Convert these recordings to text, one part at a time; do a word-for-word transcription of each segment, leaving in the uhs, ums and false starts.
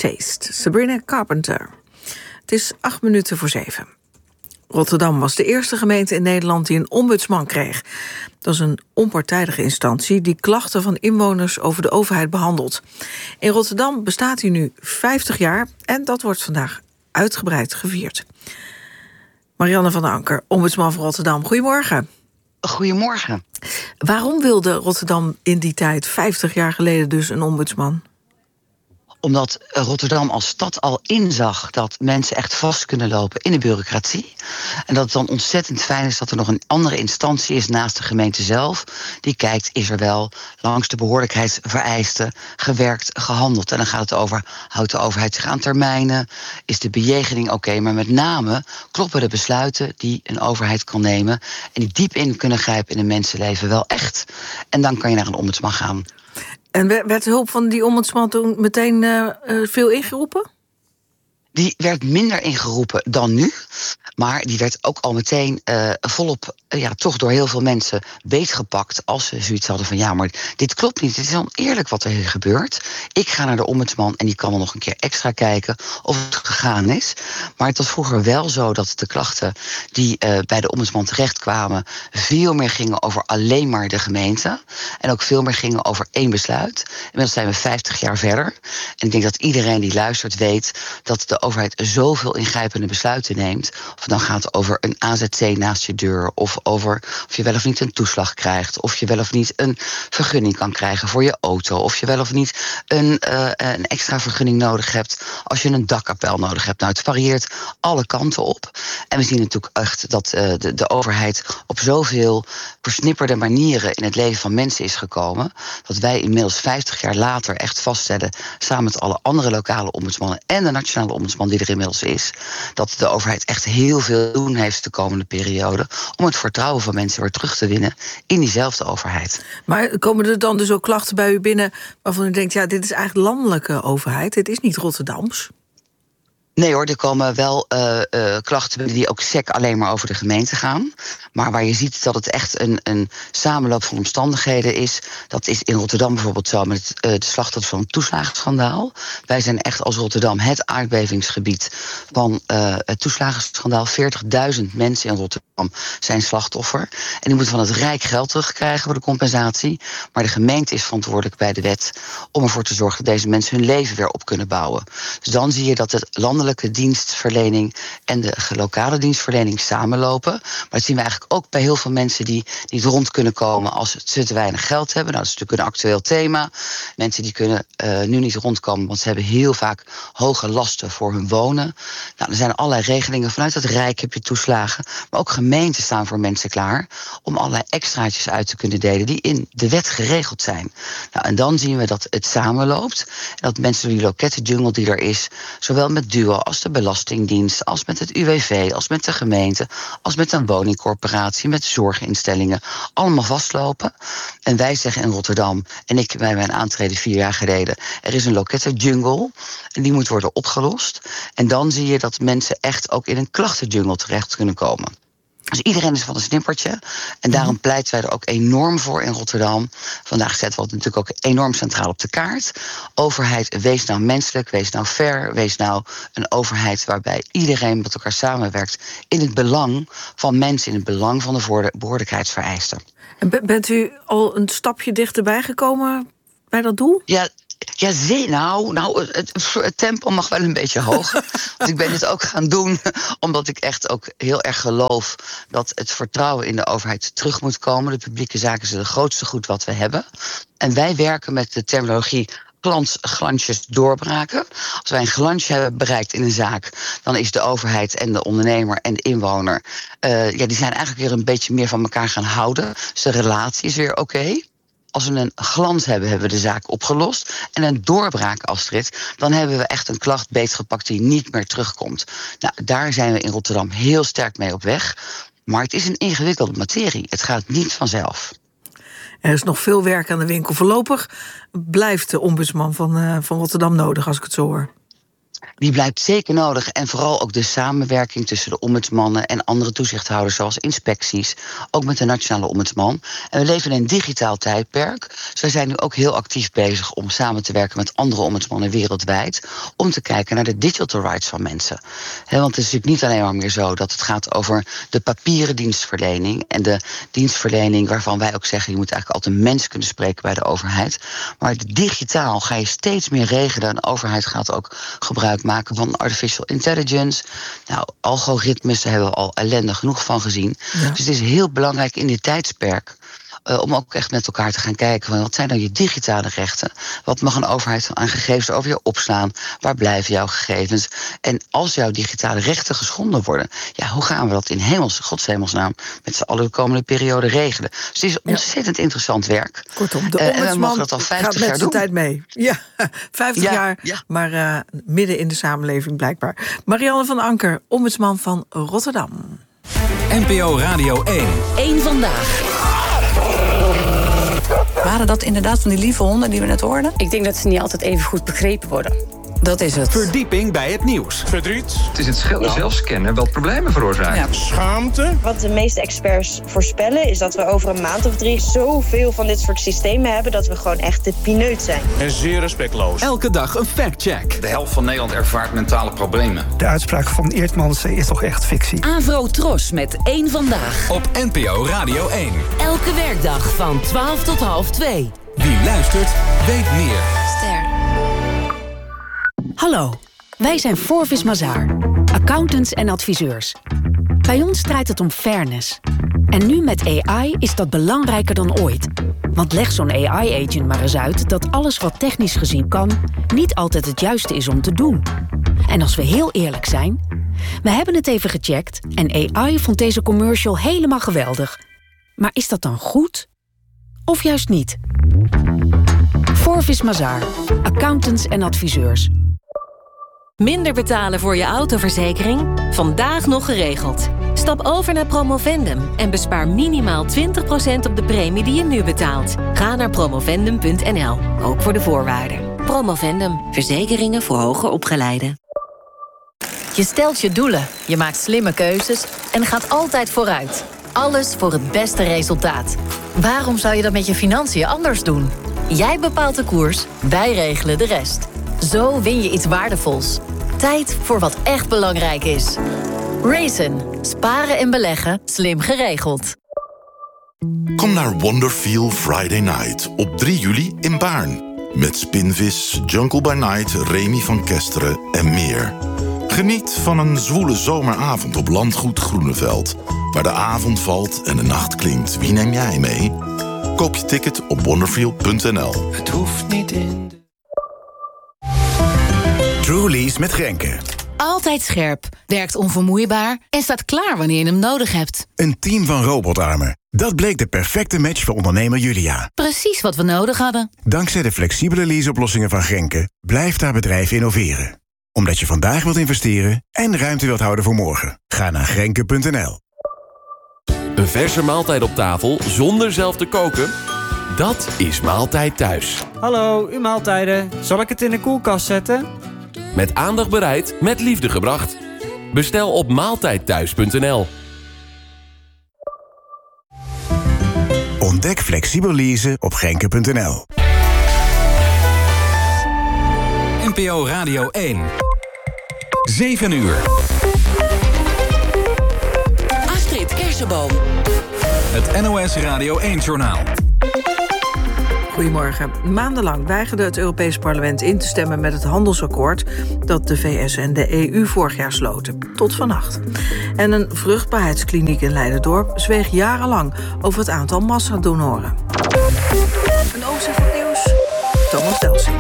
Taste, Sabrina Carpenter. Het is acht minuten voor zeven. Rotterdam was de eerste gemeente in Nederland die een ombudsman kreeg. Dat is een onpartijdige instantie die klachten van inwoners over de overheid behandelt. In Rotterdam bestaat hij nu vijftig jaar en dat wordt vandaag uitgebreid gevierd. Marianne van der Anker, ombudsman van Rotterdam. Goedemorgen. Goedemorgen. Waarom wilde Rotterdam in die tijd, vijftig jaar geleden dus, een ombudsman? Omdat Rotterdam als stad al inzag dat mensen echt vast kunnen lopen in de bureaucratie. En dat het dan ontzettend fijn is dat er nog een andere instantie is naast de gemeente zelf. Die kijkt, is er wel langs de behoorlijkheidsvereisten gewerkt, gehandeld. En dan gaat het over, houdt de overheid zich aan termijnen? Is de bejegening oké? Okay? Maar met name kloppen de besluiten die een overheid kan nemen en die diep in kunnen grijpen in een mensenleven wel echt. En dan kan je naar een ombudsman gaan. En werd de hulp van die ombudsman toen meteen uh, uh, veel ingeroepen? Die werd minder ingeroepen dan nu. Maar die werd ook al meteen uh, volop, uh, ja, toch door heel veel mensen beetgepakt. Als ze zoiets hadden van, ja, maar dit klopt niet. Het is oneerlijk wat er hier gebeurt. Ik ga naar de ombudsman en die kan wel nog een keer extra kijken of het gegaan is. Maar het was vroeger wel zo dat de klachten die uh, bij de ombudsman terechtkwamen veel meer gingen over alleen maar de gemeente. En ook veel meer gingen over één besluit. Inmiddels zijn we vijftig jaar verder. En ik denk dat iedereen die luistert weet dat de overheid zoveel ingrijpende besluiten neemt. Of dan gaat het over een A Z C naast je deur, of over of je wel of niet een toeslag krijgt, of je wel of niet een vergunning kan krijgen voor je auto, of je wel of niet een, uh, een extra vergunning nodig hebt als je een dakkapel nodig hebt. Nou, het varieert alle kanten op. En we zien natuurlijk echt dat uh, de, de overheid op zoveel versnipperde manieren in het leven van mensen is gekomen, dat wij inmiddels vijftig jaar later echt vaststellen, samen met alle andere lokale ombudsmannen en de nationale ombudsman die er inmiddels is, dat de overheid echt heel veel doen heeft de komende periode om het vertrouwen van mensen weer terug te winnen in diezelfde overheid. Maar komen er dan dus ook klachten bij u binnen waarvan u denkt, ja, dit is eigenlijk landelijke overheid, dit is niet Rotterdams? Nee hoor, er komen wel uh, uh, klachten binnen die ook sec alleen maar over de gemeente gaan. Maar waar je ziet dat het echt een, een samenloop van omstandigheden is, dat is in Rotterdam bijvoorbeeld zo met uh, de slachtoffers van het toeslagenschandaal. Wij zijn echt als Rotterdam het aardbevingsgebied van uh, het toeslagenschandaal. veertigduizend mensen in Rotterdam zijn slachtoffer. En die moeten van het Rijk geld terugkrijgen voor de compensatie. Maar de gemeente is verantwoordelijk bij de wet om ervoor te zorgen dat deze mensen hun leven weer op kunnen bouwen. Dus dan zie je dat het landelijke dienstverlening en de lokale dienstverlening samenlopen. Maar dat zien we eigenlijk ook bij heel veel mensen die niet rond kunnen komen als ze te weinig geld hebben. Nou, dat is natuurlijk een actueel thema. Mensen die kunnen uh, nu niet rondkomen, want ze hebben heel vaak hoge lasten voor hun wonen. Nou, er zijn allerlei regelingen. Vanuit het Rijk heb je toeslagen. Maar ook gemeenten staan voor mensen klaar om allerlei extraatjes uit te kunnen delen die in de wet geregeld zijn. Nou, en dan zien we dat het samenloopt. En dat mensen door die lokettenjungle die er is, zowel met DUO als de Belastingdienst, als met het U W V, als met de gemeente, als met een woningcorporatie, met zorginstellingen, allemaal vastlopen. En wij zeggen in Rotterdam, en ik bij mijn aantreden vier jaar geleden, er is een lokettenjungle en die moet worden opgelost. En dan zie je dat mensen echt ook in een klachtenjungle terecht kunnen komen. Dus iedereen is van een snippertje. En daarom pleiten wij er ook enorm voor in Rotterdam. Vandaag zetten we het natuurlijk ook enorm centraal op de kaart. Overheid, wees nou menselijk, wees nou fair. Wees nou een overheid waarbij iedereen met elkaar samenwerkt in het belang van mensen, in het belang van de behoorlijkheidsvereisten. En bent u al een stapje dichterbij gekomen bij dat doel? Ja. Ja, zee, nou, nou het, het tempo mag wel een beetje hoger. Want ik ben dit ook gaan doen omdat ik echt ook heel erg geloof dat het vertrouwen in de overheid terug moet komen. De publieke zaken zijn het grootste goed wat we hebben. En wij werken met de terminologie glans, glansjes doorbraken. Als wij een glansje hebben bereikt in een zaak, dan is de overheid en de ondernemer en de inwoner, uh, ja, die zijn eigenlijk weer een beetje meer van elkaar gaan houden. Dus de relatie is weer oké. Okay. Als we een glans hebben, hebben we de zaak opgelost. En een doorbraak, Astrid, dan hebben we echt een klacht beetgepakt die niet meer terugkomt. Nou, daar zijn we in Rotterdam heel sterk mee op weg. Maar het is een ingewikkelde materie. Het gaat niet vanzelf. Er is nog veel werk aan de winkel. Voorlopig blijft de ombudsman van, uh, van Rotterdam nodig, als ik het zo hoor. Die blijft zeker nodig. En vooral ook de samenwerking tussen de ombudsmannen en andere toezichthouders, zoals inspecties, ook met de nationale ombudsman. En we leven in een digitaal tijdperk. Dus wij zijn nu ook heel actief bezig om samen te werken met andere ombudsmannen wereldwijd, om te kijken naar de digital rights van mensen. He, want het is natuurlijk niet alleen maar meer zo dat het gaat over de papieren dienstverlening en de dienstverlening waarvan wij ook zeggen, je moet eigenlijk altijd een mens kunnen spreken bij de overheid. Maar digitaal ga je steeds meer regelen. En de overheid gaat ook gebruik maken van artificial intelligence. Nou, algoritmes, daar hebben we al ellende genoeg van gezien. Ja. Dus het is heel belangrijk in dit tijdsperk Uh, om ook echt met elkaar te gaan kijken van wat zijn nou je digitale rechten? Wat mag een overheid aan gegevens over je opslaan? Waar blijven jouw gegevens? En als jouw digitale rechten geschonden worden, ja, hoe gaan we dat in hemels, godshemelsnaam met z'n allen de komende periode regelen? Dus het is ontzettend ja. interessant werk. Kortom, de ombudsman uh, en we mogen dat al vijftig jaar doen. Tijd mee. Ja, vijftig ja, jaar, ja. maar uh, midden in de samenleving blijkbaar. Marianne van Anker, ombudsman van Rotterdam. N P O Radio één. Eén vandaag. Waren dat inderdaad van die lieve honden die we net hoorden? Ik denk dat ze niet altijd even goed begrepen worden. Dat is het. Verdieping bij het nieuws. Verdriet. Het is het schilder zelfscannen wat problemen veroorzaakt. Ja. Schaamte. Wat de meeste experts voorspellen is dat we over een maand of drie zoveel van dit soort systemen hebben dat we gewoon echt de pineut zijn. En zeer respectloos. Elke dag een factcheck. De helft van Nederland ervaart mentale problemen. De uitspraak van Eertmans is toch echt fictie. Avro Tros met één vandaag. Op N P O Radio één. Elke werkdag van twaalf tot half twee. Wie luistert, weet meer. Ster. Hallo, wij zijn Forvis Mazars, accountants en adviseurs. Bij ons draait het om fairness. En nu met A I is dat belangrijker dan ooit. Want leg zo'n A I-agent maar eens uit dat alles wat technisch gezien kan niet altijd het juiste is om te doen. En als we heel eerlijk zijn, we hebben het even gecheckt en A I vond deze commercial helemaal geweldig. Maar is dat dan goed? Of juist niet? Forvis Mazars, accountants en adviseurs. Minder betalen voor je autoverzekering? Vandaag nog geregeld. Stap over naar Promovendum en bespaar minimaal twintig procent op de premie die je nu betaalt. Ga naar promovendum punt n l, ook voor de voorwaarden. Promovendum, verzekeringen voor hoger opgeleiden. Je stelt je doelen, je maakt slimme keuzes en gaat altijd vooruit. Alles voor het beste resultaat. Waarom zou je dat met je financiën anders doen? Jij bepaalt de koers, wij regelen de rest. Zo win je iets waardevols. Tijd voor wat echt belangrijk is. Raisin. Sparen en beleggen. Slim geregeld. Kom naar Wonderfeel Friday Night op drie juli in Baarn. Met Spinvis, Jungle by Night, Remy van Kesteren en meer. Geniet van een zwoele zomeravond op Landgoed Groeneveld. Waar de avond valt en de nacht klinkt. Wie neem jij mee? Koop je ticket op wonderfeel punt n l. Het hoeft niet in de... Truly's met Grenke. Altijd scherp, werkt onvermoeibaar en staat klaar wanneer je hem nodig hebt. Een team van robotarmen. Dat bleek de perfecte match voor ondernemer Julia. Precies wat we nodig hadden. Dankzij de flexibele leaseoplossingen van Grenke blijft haar bedrijf innoveren. Omdat je vandaag wilt investeren en ruimte wilt houden voor morgen. Ga naar grenke punt n l. Een verse maaltijd op tafel zonder zelf te koken? Dat is Maaltijd Thuis. Hallo, uw maaltijden. Zal ik het in de koelkast zetten? Met aandacht bereid, met liefde gebracht. Bestel op maaltijdthuis punt n l. Ontdek flexibel leasen op grenke punt n l. N P O Radio één. zeven uur. Astrid Kersenboom. Het N O S Radio één-journaal. Goedemorgen. Maandenlang weigerde het Europees Parlement in te stemmen met het handelsakkoord dat de V S en de E U vorig jaar sloten. Tot vannacht. En een vruchtbaarheidskliniek in Leiderdorp zweeg jarenlang over het aantal massadonoren. Een overzicht van het nieuws. Thomas Delsing.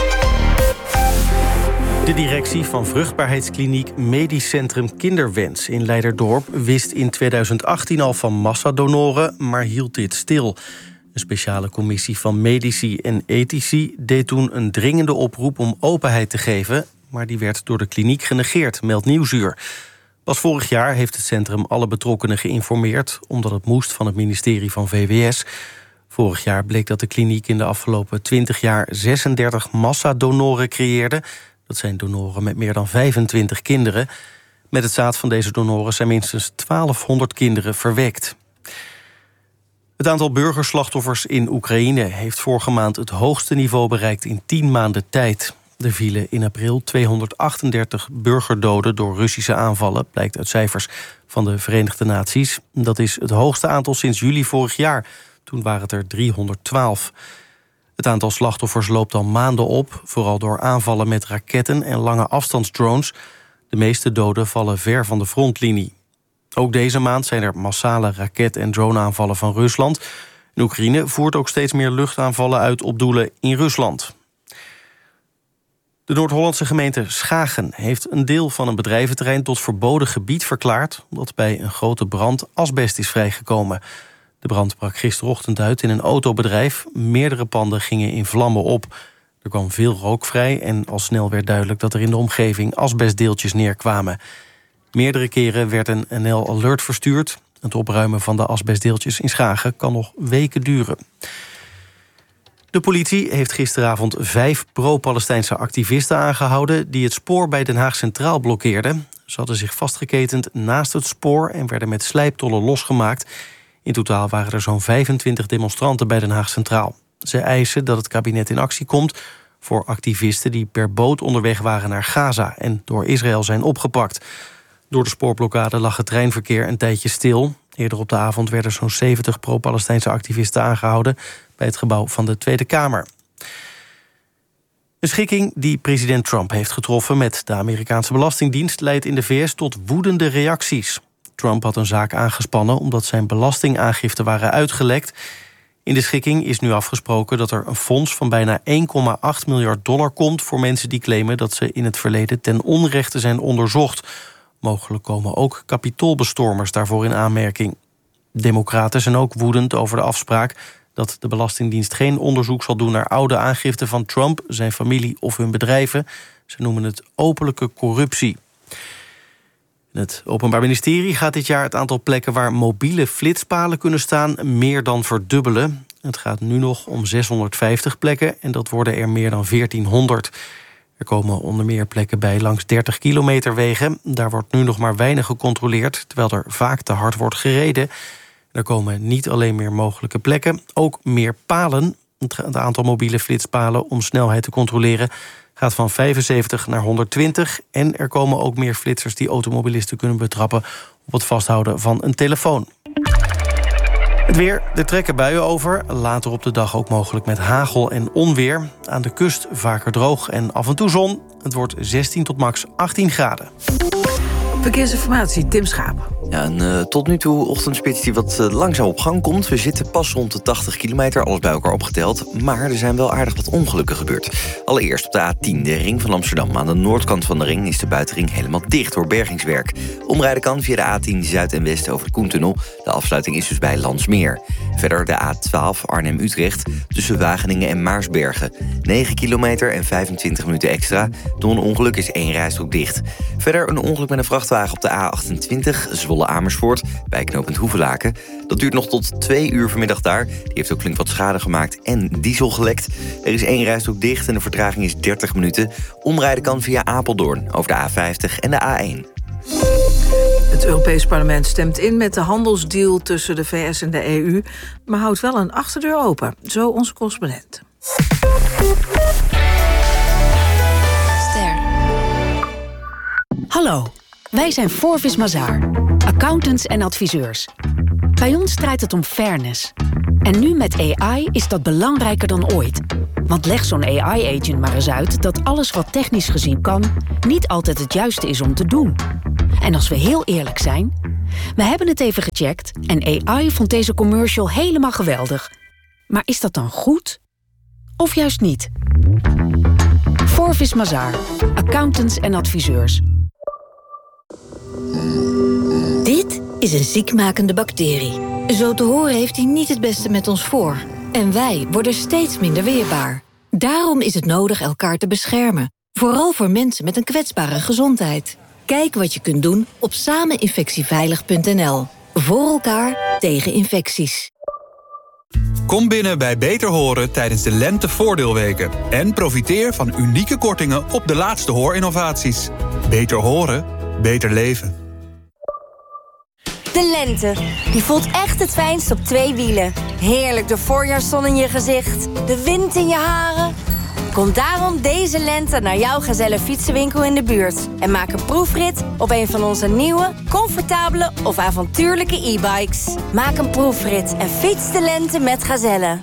De directie van vruchtbaarheidskliniek Medisch Centrum Kinderwens in Leiderdorp wist in tweeduizend achttien al van massadonoren, maar hield dit stil. Een speciale commissie van medici en ethici deed toen een dringende oproep om openheid te geven, maar die werd door de kliniek genegeerd, meldt Nieuwsuur. Pas vorig jaar heeft het centrum alle betrokkenen geïnformeerd, omdat het moest van het ministerie van V W S. Vorig jaar bleek dat de kliniek in de afgelopen twintig jaar zesendertig massadonoren creëerde. Dat zijn donoren met meer dan vijfentwintig kinderen. Met het zaad van deze donoren zijn minstens twaalfhonderd kinderen verwekt. Het aantal burgerslachtoffers in Oekraïne heeft vorige maand het hoogste niveau bereikt in tien maanden tijd. Er vielen in april tweehonderdachtendertig burgerdoden door Russische aanvallen, blijkt uit cijfers van de Verenigde Naties. Dat is het hoogste aantal sinds juli vorig jaar. Toen waren het er driehonderdtwaalf. Het aantal slachtoffers loopt al maanden op, vooral door aanvallen met raketten en lange afstandsdrones. De meeste doden vallen ver van de frontlinie. Ook deze maand zijn er massale raket- en droneaanvallen van Rusland. En Oekraïne voert ook steeds meer luchtaanvallen uit op doelen in Rusland. De Noord-Hollandse gemeente Schagen heeft een deel van een bedrijventerrein tot verboden gebied verklaard, omdat bij een grote brand asbest is vrijgekomen. De brand brak gisterochtend uit in een autobedrijf. Meerdere panden gingen in vlammen op. Er kwam veel rook vrij en al snel werd duidelijk dat er in de omgeving asbestdeeltjes neerkwamen. Meerdere keren werd een N L-alert verstuurd. Het opruimen van de asbestdeeltjes in Schagen kan nog weken duren. De politie heeft gisteravond vijf pro-Palestijnse activisten aangehouden die het spoor bij Den Haag Centraal blokkeerden. Ze hadden zich vastgeketend naast het spoor en werden met slijptollen losgemaakt. In totaal waren er zo'n vijfentwintig demonstranten bij Den Haag Centraal. Ze eisen dat het kabinet in actie komt voor activisten die per boot onderweg waren naar Gaza en door Israël zijn opgepakt. Door de spoorblokkade lag het treinverkeer een tijdje stil. Eerder op de avond werden zo'n zeventig pro-Palestijnse activisten aangehouden bij het gebouw van de Tweede Kamer. Een schikking die president Trump heeft getroffen met de Amerikaanse Belastingdienst leidt in de V S tot woedende reacties. Trump had een zaak aangespannen omdat zijn belastingaangiften waren uitgelekt. In de schikking is nu afgesproken dat er een fonds van bijna één komma acht miljard dollar komt voor mensen die claimen dat ze in het verleden ten onrechte zijn onderzocht. Mogelijk komen ook kapitoolbestormers daarvoor in aanmerking. Democraten zijn ook woedend over de afspraak dat de Belastingdienst geen onderzoek zal doen naar oude aangiften van Trump, zijn familie of hun bedrijven. Ze noemen het openlijke corruptie. Het Openbaar Ministerie gaat dit jaar het aantal plekken waar mobiele flitspalen kunnen staan meer dan verdubbelen. Het gaat nu nog om zeshonderdvijftig plekken en dat worden er meer dan veertienhonderd. Er komen onder meer plekken bij langs dertig kilometer wegen. Daar wordt nu nog maar weinig gecontroleerd, terwijl er vaak te hard wordt gereden. Er komen niet alleen meer mogelijke plekken, ook meer palen. Het aantal mobiele flitspalen om snelheid te controleren gaat van vijfenzeventig naar honderdtwintig. En er komen ook meer flitsers die automobilisten kunnen betrappen op het vasthouden van een telefoon. Het weer, er trekken buien over. Later op de dag ook mogelijk met hagel en onweer. Aan de kust vaker droog en af en toe zon. Het wordt zestien tot max achttien graden. Verkeersinformatie, Tim Schaap. Ja, een uh, tot nu toe ochtendspits die wat uh, langzaam op gang komt. We zitten pas rond de tachtig kilometer, alles bij elkaar opgeteld. Maar er zijn wel aardig wat ongelukken gebeurd. Allereerst op de A tien, de ring van Amsterdam. Aan de noordkant van de ring is de buitenring helemaal dicht door bergingswerk. Omrijden kan via de A tien zuid en west over de Koentunnel. De afsluiting is dus bij Landsmeer. Verder de A twaalf Arnhem-Utrecht tussen Wageningen en Maarsbergen. negen kilometer en vijfentwintig minuten extra. Door een ongeluk is één rijstrook dicht. Verder een ongeluk met een vrachtwagen op de A achtentwintig Zwolle-Amersfoort bij knooppunt Hoevelaken. Dat duurt nog tot twee uur vanmiddag daar. Die heeft ook flink wat schade gemaakt en diesel gelekt. Er is één rijstrook dicht en de vertraging is dertig minuten. Omrijden kan via Apeldoorn over de A vijftig en de A één. Het Europees Parlement stemt in met de handelsdeal tussen de V S en de E U, maar houdt wel een achterdeur open. Zo onze correspondent. Ster. Hallo, wij zijn Forvis Mazars, accountants en adviseurs. Bij ons draait het om fairness. En nu met A I is dat belangrijker dan ooit. Want leg zo'n A I-agent maar eens uit dat alles wat technisch gezien kan niet altijd het juiste is om te doen. En als we heel eerlijk zijn, we hebben het even gecheckt en A I vond deze commercial helemaal geweldig. Maar is dat dan goed? Of juist niet? Forvis Mazars, accountants en adviseurs. Dit is een ziekmakende bacterie. Zo te horen heeft hij niet het beste met ons voor. En wij worden steeds minder weerbaar. Daarom is het nodig elkaar te beschermen. Vooral voor mensen met een kwetsbare gezondheid. Kijk wat je kunt doen op sameninfectieveilig punt n l. Voor elkaar tegen infecties. Kom binnen bij Beter Horen tijdens de Lentevoordeelweken. En profiteer van unieke kortingen op de laatste hoorinnovaties. Beter horen, beter leven. De lente, die voelt echt het fijnst op twee wielen. Heerlijk de voorjaarszon in je gezicht, de wind in je haren. Kom daarom deze lente naar jouw Gazelle fietsenwinkel in de buurt. En maak een proefrit op een van onze nieuwe, comfortabele of avontuurlijke e-bikes. Maak een proefrit en fiets de lente met Gazelle.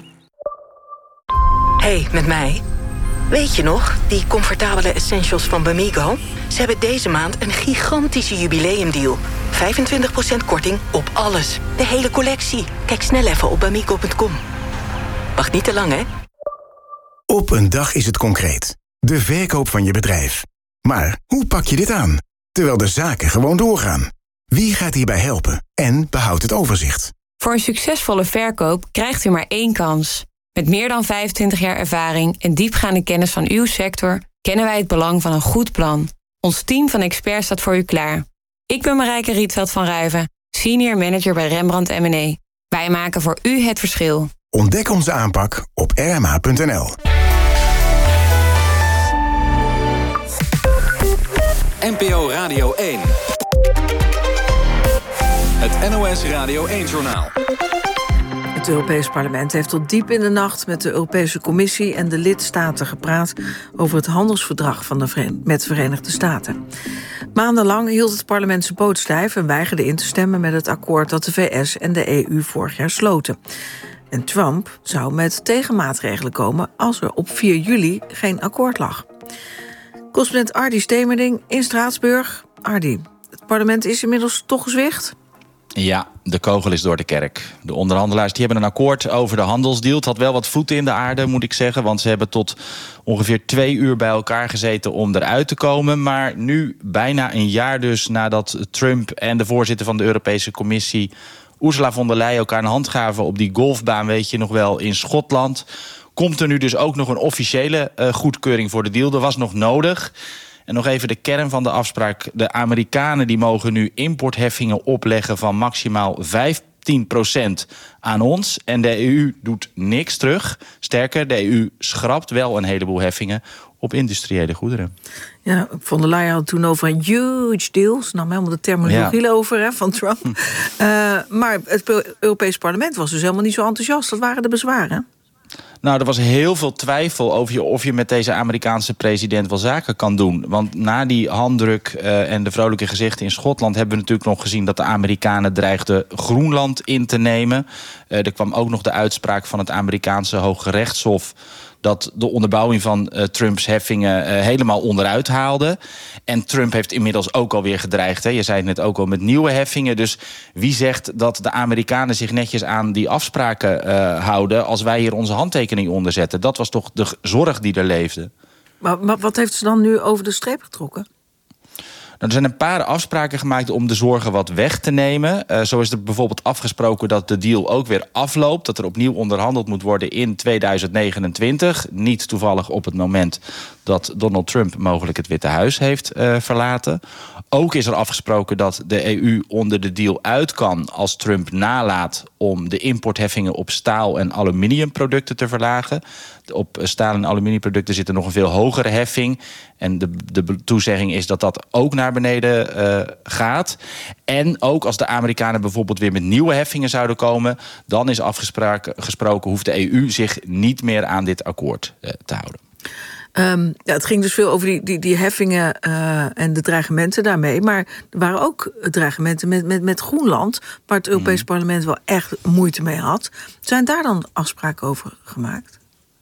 Hey, met mij. Weet je nog, die comfortabele essentials van Bamigo? Ze hebben deze maand een gigantische jubileumdeal. vijfentwintig procent korting op alles. De hele collectie. Kijk snel even op bamigo punt com. Wacht niet te lang, hè? Op een dag is het concreet. De verkoop van je bedrijf. Maar hoe pak je dit aan? Terwijl de zaken gewoon doorgaan. Wie gaat hierbij helpen en behoudt het overzicht? Voor een succesvolle verkoop krijgt u maar één kans. Met meer dan vijfentwintig jaar ervaring en diepgaande kennis van uw sector kennen wij het belang van een goed plan. Ons team van experts staat voor u klaar. Ik ben Marijke Rietveld van Ruiven, senior manager bij Rembrandt M en E. Wij maken voor u het verschil. Ontdek onze aanpak op r m h punt n l. N P O Radio één. Het N O S Radio één-journaal. Het Europees Parlement heeft tot diep in de nacht met de Europese Commissie en de lidstaten gepraat over het handelsverdrag van de Veren- met de Verenigde Staten. Maandenlang hield het parlement zijn poot stijf en weigerde in te stemmen met het akkoord dat de V S en de E U vorig jaar sloten. En Trump zou met tegenmaatregelen komen als er op vier juli geen akkoord lag. Correspondent Ardy Stemerding in Straatsburg. Ardy, het parlement is inmiddels toch gezwicht? Ja, de kogel is door de kerk. De onderhandelaars die hebben een akkoord over de handelsdeal. Het had wel wat voeten in de aarde, moet ik zeggen. Want ze hebben tot ongeveer twee uur bij elkaar gezeten om eruit te komen. Maar nu, bijna een jaar dus nadat Trump en de voorzitter van de Europese Commissie, Ursula von der Leyen, elkaar een hand gaven op die golfbaan, weet je nog wel, in Schotland, komt er nu dus ook nog een officiële uh, goedkeuring voor de deal. Er was nog nodig. En nog even de kern van de afspraak. De Amerikanen die mogen nu importheffingen opleggen van maximaal vijftien procent aan ons. En de E U doet niks terug. Sterker, de E U schrapt wel een heleboel heffingen op industriële goederen. Ja, von der Leyen had het toen over een huge deal. Ze nam helemaal de terminologie ja. over hè, van Trump. Hm. Uh, maar het Europees Parlement was dus helemaal niet zo enthousiast. Dat waren de bezwaren. Nou, er was heel veel twijfel over je of je met deze Amerikaanse president wel zaken kan doen. Want na die handdruk uh, en de vrolijke gezichten in Schotland hebben we natuurlijk nog gezien dat de Amerikanen dreigden Groenland in te nemen. Uh, er kwam ook nog de uitspraak van het Amerikaanse Hoge Rechtshof dat de onderbouwing van uh, Trumps heffingen uh, helemaal onderuit haalde. En Trump heeft inmiddels ook alweer gedreigd. Hè. Je zei het net ook al, met nieuwe heffingen. Dus wie zegt dat de Amerikanen zich netjes aan die afspraken uh, houden als wij hier onze handtekening onder zetten? Dat was toch de zorg die er leefde. Maar, maar wat heeft ze dan nu over de streep getrokken? Nou, er zijn een paar afspraken gemaakt om de zorgen wat weg te nemen. Uh, zo is er bijvoorbeeld afgesproken dat de deal ook weer afloopt. Dat er opnieuw onderhandeld moet worden in tweeduizend negenentwintig. Niet toevallig op het moment dat Donald Trump mogelijk het Witte Huis heeft uh, verlaten. Ook is er afgesproken dat de E U onder de deal uit kan als Trump nalaat om de importheffingen op staal- en aluminiumproducten te verlagen. Op staal- en aluminiumproducten zit er nog een veel hogere heffing. En de, de toezegging is dat dat ook naar beneden uh, gaat. En ook als de Amerikanen bijvoorbeeld weer met nieuwe heffingen zouden komen, dan is afgesproken, hoeft de E U zich niet meer aan dit akkoord uh, te houden. Um, ja, het ging dus veel over die, die, die heffingen uh, en de dreigementen daarmee. Maar er waren ook dreigementen met, met, met Groenland, waar het Europees mm. Parlement wel echt moeite mee had. Zijn daar dan afspraken over gemaakt?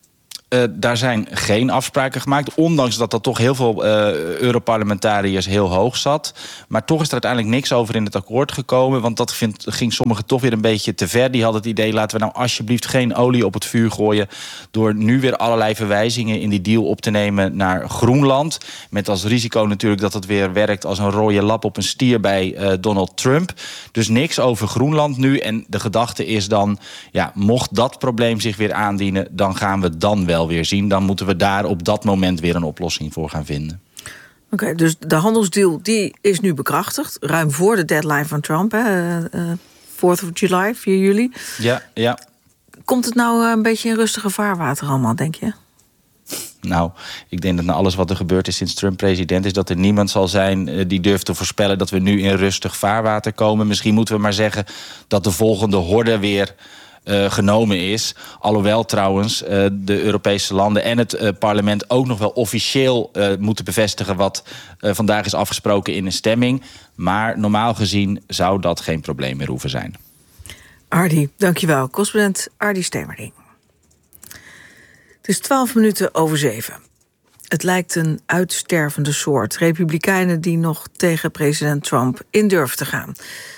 Uh, daar zijn geen afspraken gemaakt, ondanks dat er toch heel veel uh, Europarlementariërs heel hoog zat. Maar toch is er uiteindelijk niks over in het akkoord gekomen, want dat vind, ging sommigen toch weer een beetje te ver. Die hadden het idee, laten we nou alsjeblieft geen olie op het vuur gooien door nu weer allerlei verwijzingen in die deal op te nemen naar Groenland. Met als risico natuurlijk dat het weer werkt als een rode lap op een stier bij uh, Donald Trump. Dus niks over Groenland nu. En de gedachte is dan, ja, mocht dat probleem zich weer aandienen, dan gaan we dan wel weer zien. Dan moeten we daar op dat moment weer een oplossing voor gaan vinden. Oké, okay, dus de handelsdeal die is nu bekrachtigd. Ruim voor de deadline van Trump, hè? Uh, fourth of July, vier juli. Ja, ja. Komt het nou een beetje in rustige vaarwater allemaal, denk je? Nou, ik denk dat na alles wat er gebeurd is sinds Trump president is, dat er niemand zal zijn die durft te voorspellen dat we nu in rustig vaarwater komen. Misschien moeten we maar zeggen dat de volgende horde weer Uh, genomen is. Alhoewel trouwens uh, de Europese landen en het uh, parlement ook nog wel officieel uh, moeten bevestigen wat uh, vandaag is afgesproken in een stemming. Maar normaal gezien zou dat geen probleem meer hoeven zijn. Ardy, dankjewel. Correspondent Ardy Stemerding. Het is twaalf minuten over zeven. Het lijkt een uitstervende soort. Republikeinen die nog tegen president Trump in durven te gaan.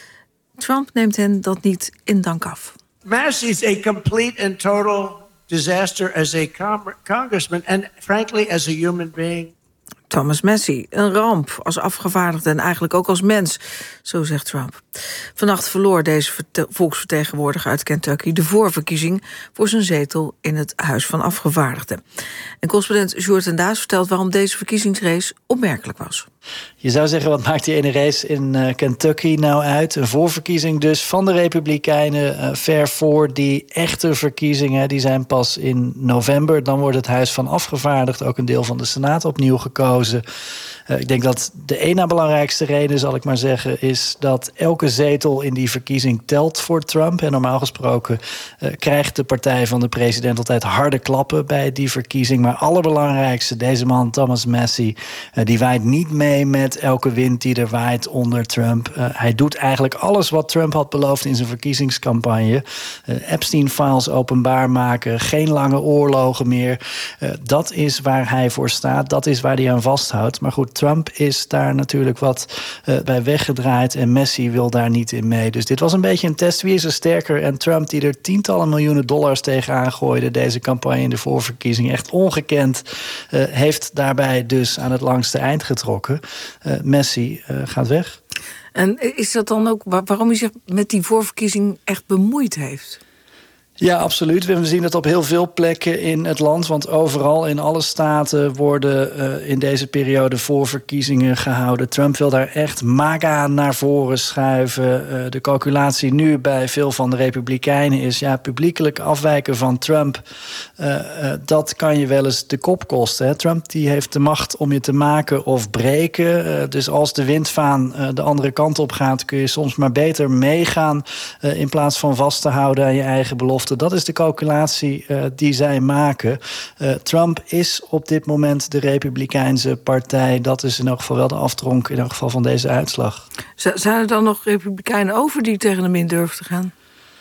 Trump neemt hen dat niet in dank af. Massey is a complete and total disaster as a com- congressman and frankly as a human being. Thomas Massie, een ramp als afgevaardigde en eigenlijk ook als mens, zo zegt Trump. Vannacht verloor deze verte- volksvertegenwoordiger uit Kentucky de voorverkiezing voor zijn zetel in het Huis van Afgevaardigden. En correspondent Sjoerd en Daas vertelt waarom deze verkiezingsrace opmerkelijk was. Je zou zeggen, wat maakt die ene race in uh, Kentucky nou uit? Een voorverkiezing dus van de Republikeinen, uh, ver voor die echte verkiezingen. Die zijn pas in november. Dan wordt het Huis van Afgevaardigden, ook een deel van de Senaat, opnieuw gekozen. Uh, ik denk dat de één na belangrijkste reden, zal ik maar zeggen, is dat elke zetel in die verkiezing telt voor Trump. En normaal gesproken uh, krijgt de partij van de president altijd harde klappen bij die verkiezing. Maar allerbelangrijkste, deze man, Thomas Massie, uh, die waait niet mee met elke wind die er waait onder Trump. Uh, hij doet eigenlijk alles wat Trump had beloofd in zijn verkiezingscampagne. Uh, Epstein-files openbaar maken, geen lange oorlogen meer. Uh, dat is waar hij voor staat, dat is waar hij aan vasthoudt. Maar goed, Trump is daar natuurlijk wat uh, bij weggedraaid en Massie wil daar niet in mee. Dus dit was een beetje een test. Wie is er sterker? En Trump, die er tientallen miljoenen dollars tegenaan gooide, deze campagne in de voorverkiezing, echt ongekend, uh, heeft daarbij dus aan het langste eind getrokken. Uh, Massie uh, gaat weg. En is dat dan ook waarom hij zich met die voorverkiezing echt bemoeid heeft? Ja, absoluut. We zien het op heel veel plekken in het land. Want overal in alle staten worden uh, in deze periode voorverkiezingen gehouden. Trump wil daar echt MAGA naar voren schuiven. Uh, de calculatie nu bij veel van de Republikeinen is, ja, publiekelijk afwijken van Trump, Uh, uh, dat kan je wel eens de kop kosten. Hè. Trump die heeft de macht om je te maken of breken. Uh, dus als de windvaan uh, de andere kant op gaat, kun je soms maar beter meegaan uh, in plaats van vast te houden aan je eigen belofte. Dat is de calculatie uh, die zij maken. Uh, Trump is op dit moment de Republikeinse partij. Dat is in elk geval wel de aftronk in elk geval van deze uitslag. Z- zijn er dan nog Republikeinen over die tegen hem in durven te gaan?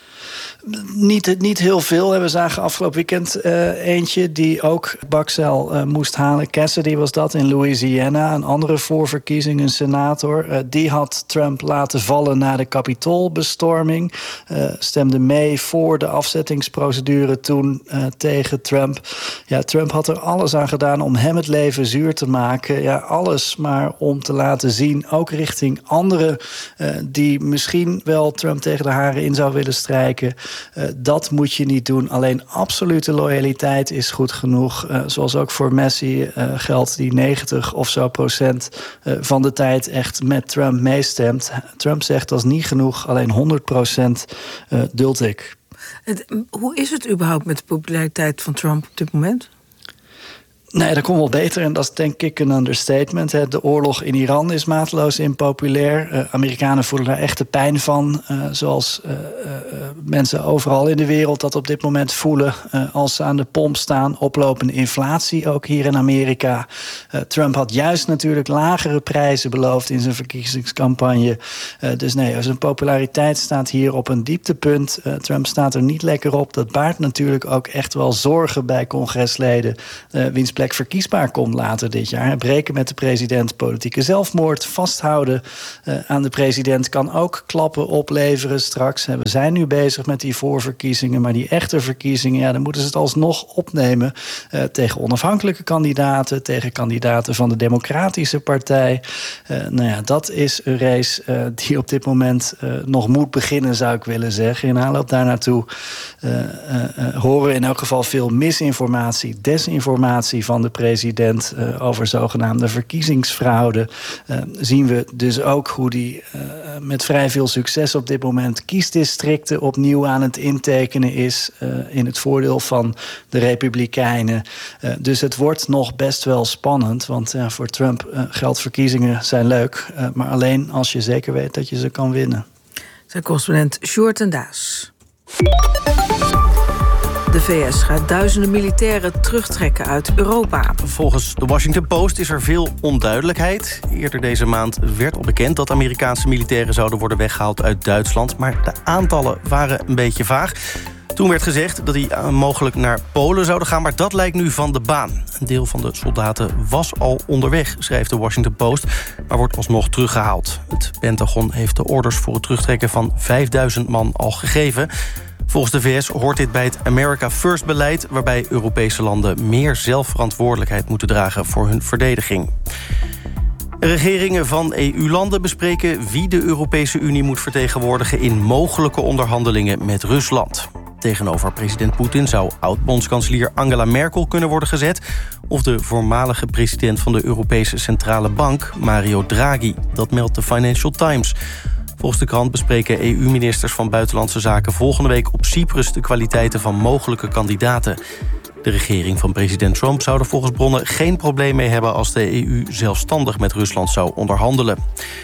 Niet, niet heel veel. We zagen afgelopen weekend uh, eentje die ook bakzeil uh, moest halen. Cassidy was dat in Louisiana. Een andere voorverkiezing, een senator. Uh, die had Trump laten vallen na de Capitoolbestorming. Uh, stemde mee voor de afzettingsprocedure toen uh, tegen Trump. Ja, Trump had er alles aan gedaan om hem het leven zuur te maken. Ja, alles maar om te laten zien, ook richting anderen uh, die misschien wel Trump tegen de haren in zou willen strijken. Uh, dat moet je niet doen. Alleen absolute loyaliteit is goed genoeg. Uh, zoals ook voor Massie uh, geldt, die negentig of zo procent uh, van de tijd echt met Trump meestemt. Trump zegt dat is niet genoeg, alleen honderd procent uh, duld ik. Het, hoe is het überhaupt met de populariteit van Trump op dit moment? Nee, dat komt wel beter en dat is denk ik een understatement. Hè. De oorlog in Iran is mateloos impopulair. Uh, Amerikanen voelen daar echt de pijn van. Uh, zoals uh, uh, mensen overal in de wereld dat op dit moment voelen. Uh, als ze aan de pomp staan. Oplopende inflatie, ook hier in Amerika. Uh, Trump had juist natuurlijk lagere prijzen beloofd in zijn verkiezingscampagne. Uh, dus nee, zijn populariteit staat hier op een dieptepunt. Uh, Trump staat er niet lekker op. Dat baart natuurlijk ook echt wel zorgen bij congresleden. Uh, wiens plek verkiesbaar komt later dit jaar. Breken met de president, politieke zelfmoord, vasthouden uh, aan de president kan ook klappen opleveren straks. We zijn nu bezig met die voorverkiezingen, maar die echte verkiezingen, ja, dan moeten ze het alsnog opnemen uh, tegen onafhankelijke kandidaten, tegen kandidaten van de Democratische Partij. Uh, nou ja, dat is een race uh, die op dit moment uh, nog moet beginnen, zou ik willen zeggen. In aanloop daar naartoe uh, uh, uh, horen we in elk geval veel misinformatie, desinformatie van van de president uh, over zogenaamde verkiezingsfraude. Uh, zien we dus ook hoe die uh, met vrij veel succes op dit moment kiesdistricten opnieuw aan het intekenen is uh, in het voordeel van de Republikeinen. Uh, dus het wordt nog best wel spannend, want uh, voor Trump uh, geldt verkiezingen zijn leuk, uh, maar alleen als je zeker weet dat je ze kan winnen. Zijn correspondent Sjoerd en Daas. De V S gaat duizenden militairen terugtrekken uit Europa. Volgens de Washington Post is er veel onduidelijkheid. Eerder deze maand werd al bekend dat Amerikaanse militairen zouden worden weggehaald uit Duitsland. Maar de aantallen waren een beetje vaag. Toen werd gezegd dat die mogelijk naar Polen zouden gaan, maar dat lijkt nu van de baan. Een deel van de soldaten was al onderweg, schrijft de Washington Post, maar wordt alsnog teruggehaald. Het Pentagon heeft de orders voor het terugtrekken van vijfduizend man al gegeven. Volgens de V S hoort dit bij het America First-beleid, waarbij Europese landen meer zelfverantwoordelijkheid moeten dragen voor hun verdediging. Regeringen van E U-landen bespreken wie de Europese Unie moet vertegenwoordigen in mogelijke onderhandelingen met Rusland. Tegenover president Poetin zou oud-bondskanselier Angela Merkel kunnen worden gezet, of de voormalige president van de Europese Centrale Bank, Mario Draghi. Dat meldt de Financial Times. Volgens de krant bespreken E U-ministers van Buitenlandse Zaken volgende week op Cyprus de kwaliteiten van mogelijke kandidaten. De regering van president Trump zou er volgens bronnen geen probleem mee hebben als de E U zelfstandig met Rusland zou onderhandelen.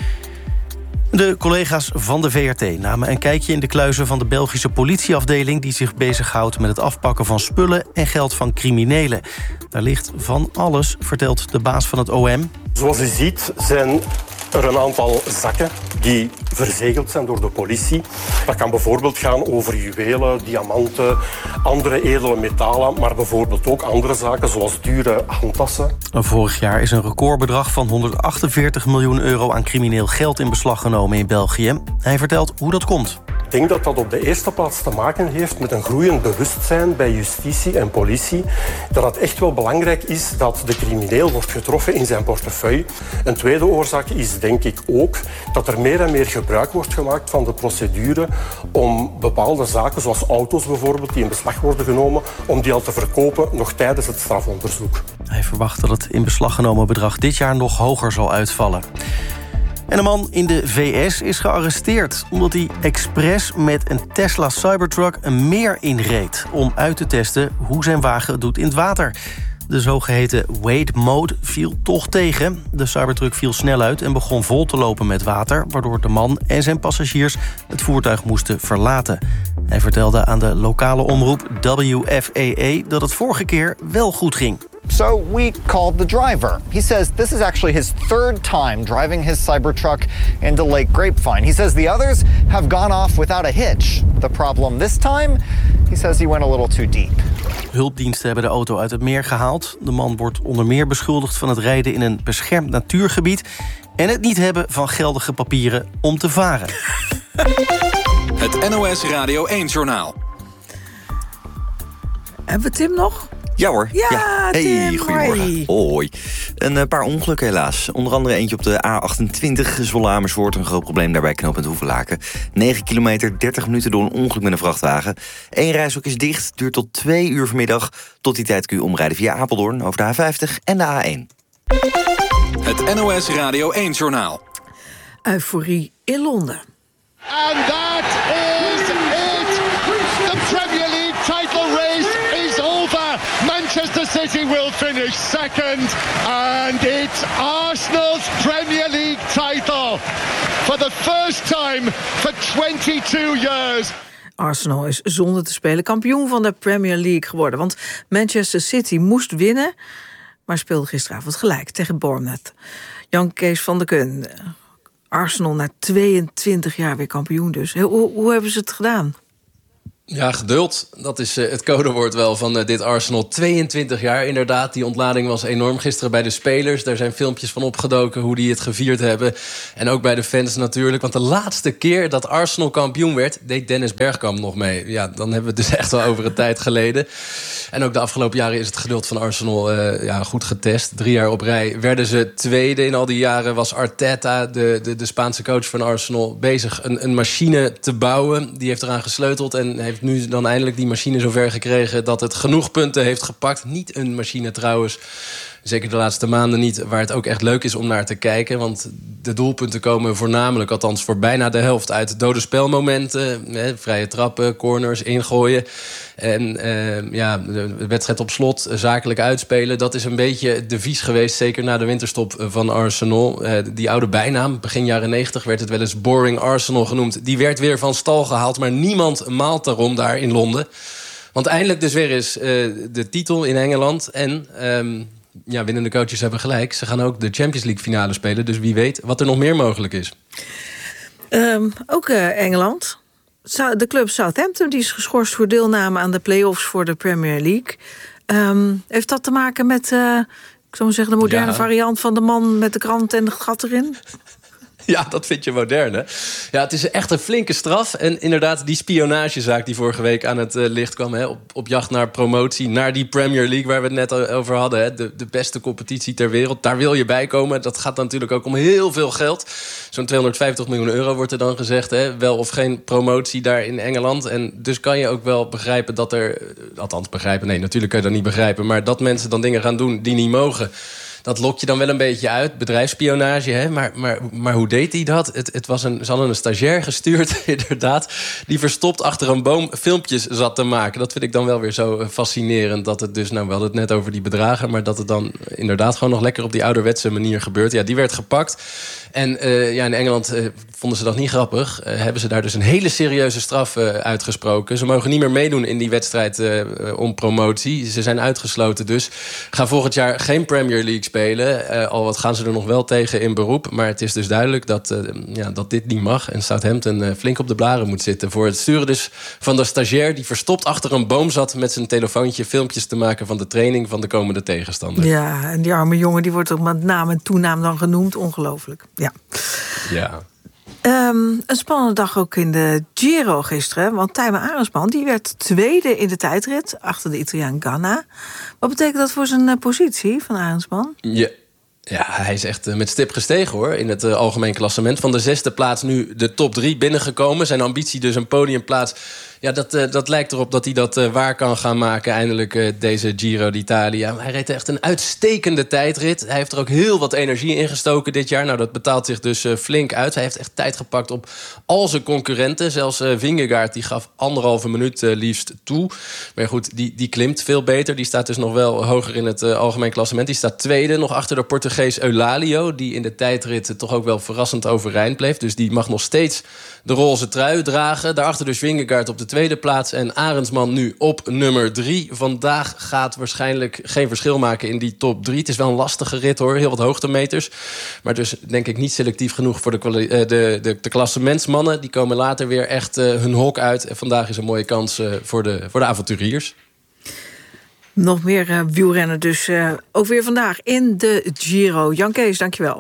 De collega's van de V R T namen een kijkje in de kluizen van de Belgische politieafdeling die zich bezighoudt met het afpakken van spullen en geld van criminelen. Daar ligt van alles, vertelt de baas van het O M. Zoals u ziet zijn er een aantal zakken die verzegeld zijn door de politie. Dat kan bijvoorbeeld gaan over juwelen, diamanten, andere edele metalen, maar bijvoorbeeld ook andere zaken zoals dure handtassen. Vorig jaar is een recordbedrag van honderdachtenveertig miljoen euro aan crimineel geld in beslag genomen in België. Hij vertelt hoe dat komt. Ik denk dat dat op de eerste plaats te maken heeft met een groeiend bewustzijn bij justitie en politie. Dat het echt wel belangrijk is dat de crimineel wordt getroffen in zijn portefeuille. Een tweede oorzaak is denk ik ook dat er meer en meer gebruik wordt gemaakt van de procedure om bepaalde zaken, zoals auto's bijvoorbeeld, die in beslag worden genomen, om die al te verkopen nog tijdens het strafonderzoek. Hij verwacht dat het in beslag genomen bedrag dit jaar nog hoger zal uitvallen. En een man in de V S is gearresteerd omdat hij expres met een Tesla Cybertruck een meer inreed om uit te testen hoe zijn wagen het doet in het water. De zogeheten wade mode viel toch tegen. De Cybertruck viel snel uit en begon vol te lopen met water, waardoor de man en zijn passagiers het voertuig moesten verlaten. Hij vertelde aan de lokale omroep W F A A dat het vorige keer wel goed ging. So we called the driver. He says this is actually his third time driving his Cybertruck into Lake Grapevine. He says the others have gone off without a hitch. The problem this time, he says he went a little too deep. Hulpdiensten hebben de auto uit het meer gehaald. De man wordt onder meer beschuldigd van het rijden in een beschermd natuurgebied en het niet hebben van geldige papieren om te varen. Het N O S Radio één-journaal. Hebben we Tim nog? Ja hoor. Ja, ja. Hey, Tim, goedemorgen. hoi. Hoi. Een uh, paar ongelukken helaas. Onder andere eentje op de A achtentwintig, Zwolle-Amersfoort. Een groot probleem daarbij knooppunt Hoevelaken. negen kilometer, dertig minuten door een ongeluk met een vrachtwagen. Eén reishok is dicht, duurt tot twee uur vanmiddag. Tot die tijd kun je omrijden via Apeldoorn over de A vijftig en de A één. Het N O S Radio één-journaal. Euforie in Londen. And that is it! The Premier League title race is over. Manchester City will finish second. And it's Arsenal's Premier League title. For the first time for twenty-two years. Arsenal is zonder te spelen kampioen van de Premier League geworden. Want Manchester City moest winnen, maar speelde gisteravond gelijk tegen Bournemouth. Jan Kees van der Kun, Arsenal na tweeëntwintig jaar weer kampioen dus. Hoe, hoe hebben ze het gedaan? Ja, geduld. Dat is uh, het codewoord wel van uh, dit Arsenal. tweeëntwintig jaar, inderdaad. Die ontlading was enorm. Gisteren bij de spelers, daar zijn filmpjes van opgedoken hoe die het gevierd hebben. En ook bij de fans natuurlijk. Want de laatste keer dat Arsenal kampioen werd, deed Dennis Bergkamp nog mee. Ja, dan hebben we het dus echt wel over een tijd geleden. En ook de afgelopen jaren is het geduld van Arsenal uh, ja, goed getest. Drie jaar op rij werden ze tweede. In al die jaren was Arteta, de, de, de Spaanse coach van Arsenal, bezig een, een machine te bouwen. Die heeft eraan gesleuteld en heeft heeft nu dan eindelijk die machine zover gekregen dat het genoeg punten heeft gepakt. Niet een machine trouwens, zeker de laatste maanden niet, waar het ook echt leuk is om naar te kijken. Want de doelpunten komen voornamelijk, althans voor bijna de helft, uit dode spelmomenten. Hè, vrije trappen, corners, ingooien. En uh, ja, de wedstrijd op slot, zakelijk uitspelen. Dat is een beetje het devies geweest, zeker na de winterstop van Arsenal. Uh, die oude bijnaam, begin jaren negentig werd het wel eens Boring Arsenal genoemd. Die werd weer van stal gehaald, maar niemand maalt daarom daar in Londen. Want eindelijk dus weer eens uh, de titel in Engeland. En um, ja, winnende coaches hebben gelijk. Ze gaan ook de Champions League finale spelen. Dus wie weet wat er nog meer mogelijk is. Um, ook uh, Engeland. De club Southampton die is geschorst voor deelname aan de play-offs voor de Premier League. Um, heeft dat te maken met, uh, ik zou maar zeggen, de moderne ja. variant van de man met de krant en het gat erin? Ja, dat vind je modern, hè? Ja, het is echt een flinke straf. En inderdaad, die spionagezaak die vorige week aan het uh, licht kwam... Hè, op, op jacht naar promotie, naar die Premier League... waar we het net over hadden, hè, de, de beste competitie ter wereld. Daar wil je bij komen. Dat gaat natuurlijk ook om heel veel geld. Zo'n tweehonderdvijftig miljoen euro wordt er dan gezegd. Hè, wel of geen promotie daar in Engeland. En dus kan je ook wel begrijpen dat er... Althans, begrijpen, nee, natuurlijk kun je dat niet begrijpen... maar dat mensen dan dingen gaan doen die niet mogen... Dat lokt je dan wel een beetje uit, bedrijfsspionage. Hè? Maar, maar, maar hoe deed hij dat? Het, het was een, ze hadden een stagiair gestuurd, inderdaad... die verstopt achter een boom filmpjes zat te maken. Dat vind ik dan wel weer zo fascinerend. Dat het dus, nou, we hadden het net over die bedragen... maar dat het dan inderdaad gewoon nog lekker op die ouderwetse manier gebeurt. Ja, die werd gepakt. En uh, ja, in Engeland uh, vonden ze dat niet grappig. Uh, hebben ze daar dus een hele serieuze straf uh, uitgesproken. Ze mogen niet meer meedoen in die wedstrijd uh, om promotie. Ze zijn uitgesloten dus. Gaan volgend jaar geen Premier League spelen. Uh, al wat gaan ze er nog wel tegen in beroep. Maar het is dus duidelijk dat, uh, ja, dat dit niet mag. En Southampton uh, flink op de blaren moet zitten. Voor het sturen dus van de stagiair... die verstopt achter een boom zat met zijn telefoontje... filmpjes te maken van de training van de komende tegenstander. Ja, en die arme jongen die wordt ook met naam en toenaam dan genoemd. Ongelooflijk. Ja. Ja. Um, een spannende dag ook in de Giro gisteren. Want Tijmen Arendsman die werd tweede in de tijdrit... achter de Italiaan Ganna. Wat betekent dat voor zijn uh, positie van Arendsman? Ja. Ja, hij is echt uh, met stip gestegen, hoor, in het uh, algemeen klassement. Van de zesde plaats nu de top drie binnengekomen. Zijn ambitie dus een podiumplaats. Ja, dat, uh, dat lijkt erop dat hij dat uh, waar kan gaan maken. Eindelijk uh, deze Giro d'Italia. Hij reed echt een uitstekende tijdrit. Hij heeft er ook heel wat energie in gestoken dit jaar. Nou, dat betaalt zich dus uh, flink uit. Hij heeft echt tijd gepakt op al zijn concurrenten. Zelfs uh, Vingegaard, die gaf anderhalve minuut uh, liefst toe. Maar goed, die, die klimt veel beter. Die staat dus nog wel hoger in het uh, algemeen klassement. Die staat tweede, nog achter de Portugees Eulalio... die in de tijdrit uh, toch ook wel verrassend overeind bleef. Dus die mag nog steeds de roze trui dragen. Daarachter dus Vingegaard op de tweede plaats... en Arendsman nu op nummer drie. Vandaag gaat waarschijnlijk geen verschil maken in die top drie. Het is wel een lastige rit, hoor. Heel wat hoogtemeters. Maar dus denk ik niet selectief genoeg voor de, kwali- uh, de, de, de klassementsmannen. Die komen later weer echt uh, hun hok uit. En vandaag is een mooie kans uh, voor, de, voor de avonturiers. Nog meer uh, wielrennen dus uh, ook weer vandaag in de Giro. Jan Kees, dankjewel.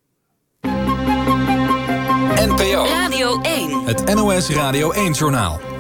N P O Radio één. Het N O S Radio één-journaal.